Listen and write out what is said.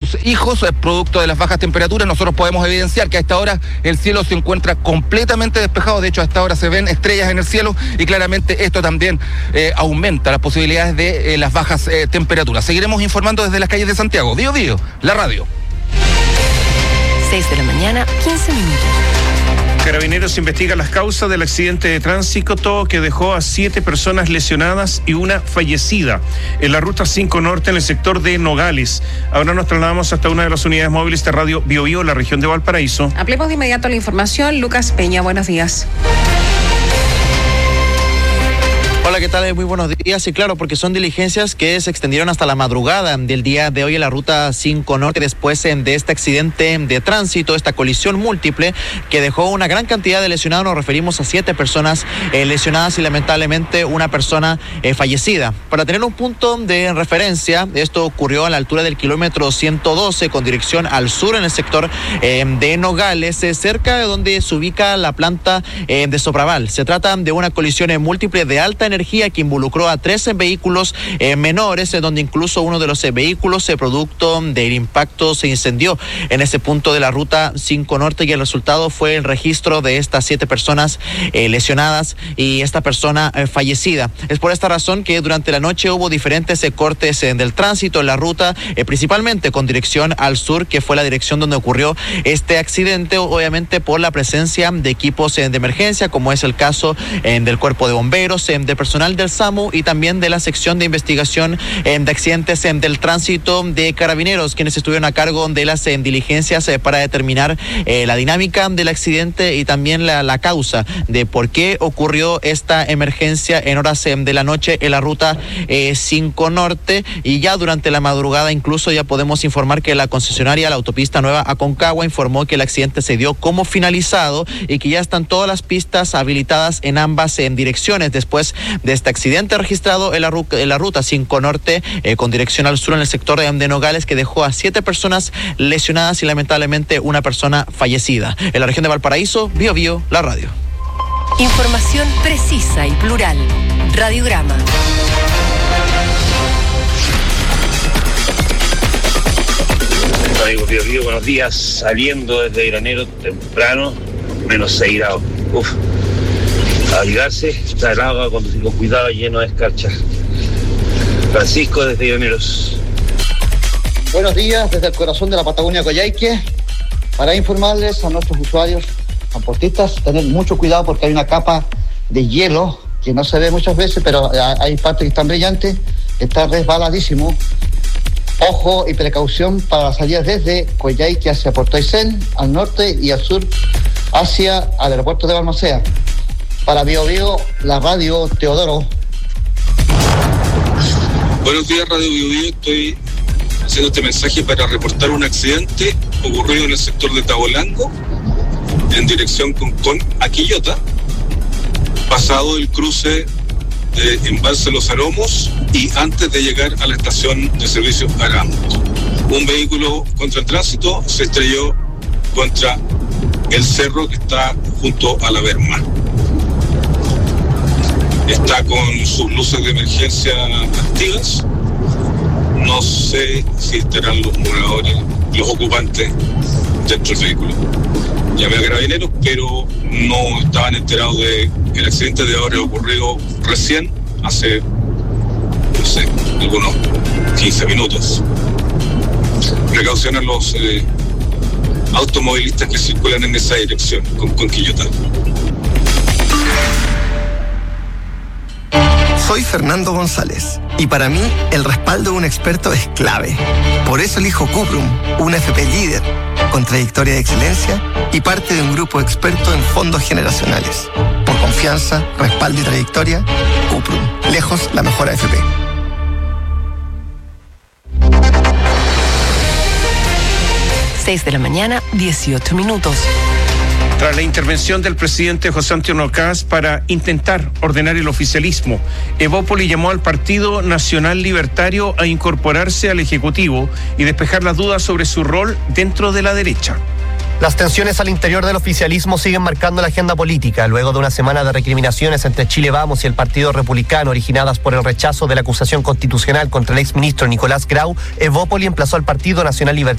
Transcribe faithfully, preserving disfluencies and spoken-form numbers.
sus hijos, producto de las bajas temperaturas. Nosotros podemos evidenciar que a esta hora el cielo se encuentra completamente despejado. De hecho, a esta hora se ven estrellas en el cielo y claramente esto también eh, aumenta las posibilidades de eh, las bajas eh, temperaturas. Seguiremos informando desde las calles de Santiago. Bío Bío, la radio. seis de la mañana, quince minutos. Carabineros investiga las causas del accidente de tránsito que dejó a siete personas lesionadas y una fallecida en la ruta cinco Norte en el sector de Nogales. Ahora nos trasladamos hasta una de las unidades móviles de Radio Bío Bío, la región de Valparaíso. Ampliemos de inmediato la información. Lucas Peña, buenos días. Hola, ¿qué tal? Muy buenos días. Y claro, porque son diligencias que se extendieron hasta la madrugada del día de hoy en la ruta cinco Norte, después de este accidente de tránsito, esta colisión múltiple que dejó una gran cantidad de lesionados. Nos referimos a siete personas eh, lesionadas y lamentablemente una persona eh, fallecida. Para tener un punto de referencia, esto ocurrió a la altura del kilómetro ciento doce con dirección al sur en el sector eh, de Nogales, eh, cerca de donde se ubica la planta eh, de Sopraval. Se trata de una colisión eh, múltiple de alta energía que involucró a trece vehículos eh, menores, eh, donde incluso uno de los eh, vehículos, eh, producto del impacto, se incendió en ese punto de la ruta cinco Norte, y el resultado fue el registro de estas siete personas eh, lesionadas y esta persona eh, fallecida. Es por esta razón que durante la noche hubo diferentes eh, cortes eh, del tránsito en la ruta, eh, principalmente con dirección al sur, que fue la dirección donde ocurrió este accidente, obviamente por la presencia de equipos eh, de emergencia, como es el caso eh, del cuerpo de bomberos, eh, de personal del SAMU y también de la sección de investigación eh, de accidentes eh, del tránsito de Carabineros, quienes estuvieron a cargo de las eh, diligencias eh, para determinar eh, la dinámica del accidente y también la, la causa de por qué ocurrió esta emergencia en horas eh, de la noche en la ruta eh, cinco Norte. Y ya durante la madrugada incluso ya podemos informar que la concesionaria, la autopista Nueva Aconcagua, informó que el accidente se dio como finalizado y que ya están todas las pistas habilitadas en ambas en direcciones después de este accidente registrado en la, ru- en la ruta cinco Norte eh, con dirección al sur en el sector de, de Nogales, que dejó a siete personas lesionadas y lamentablemente una persona fallecida. En la región de Valparaíso, Bío Bío, la radio. Información precisa y plural. Radiograma. Amigos Bío Bío, buenos días. Saliendo desde Granero temprano, menos seis grados. Uf. A abrigarse, está el agua, conducir con cuidado, lleno de escarcha. Francisco desde Llaneros. Buenos días desde el corazón de la Patagonia Coyhaique, para informarles a nuestros usuarios transportistas tener mucho cuidado porque hay una capa de hielo que no se ve muchas veces, pero hay partes que están brillantes, está resbaladísimo. Ojo y precaución para las salidas desde Coyhaique hacia Puerto Aysén, al norte, y al sur hacia el aeropuerto de Balmaceda. Para Bío Bío, la radio Teodoro. Buenos días, Radio Bío Bío. Estoy haciendo este mensaje para reportar un accidente ocurrido en el sector de Tabolango, en dirección Concón a Quillota, pasado el cruce de Embalse Los Aromos y antes de llegar a la estación de servicio Aramos. Un vehículo contra el tránsito se estrelló contra el cerro que está junto a la berma. Está con sus luces de emergencia activas. No sé si estarán los moradores, los ocupantes dentro del vehículo. Llamé a Carabineros, pero no estaban enterados de el accidente de ahora ocurrido recién, hace, no sé, algunos quince minutos. Precaución a los eh, automovilistas que circulan en esa dirección, con, con Quillota. Soy Fernando González y para mí el respaldo de un experto es clave. Por eso elijo Cuprum, una F P líder, con trayectoria de excelencia y parte de un grupo experto en fondos generacionales. Por confianza, respaldo y trayectoria, Cuprum, lejos la mejor A F P. seis de la mañana, dieciocho minutos. Tras la intervención del presidente José Antonio Kast para intentar ordenar el oficialismo, Evópoli llamó al Partido Nacional Libertario a incorporarse al Ejecutivo y despejar las dudas sobre su rol dentro de la derecha. Las tensiones al interior del oficialismo siguen marcando la agenda política. Luego de una semana de recriminaciones entre Chile Vamos y el Partido Republicano, originadas por el rechazo de la acusación constitucional contra el exministro Nicolás Grau, Evópoli emplazó al Partido Nacional Libertario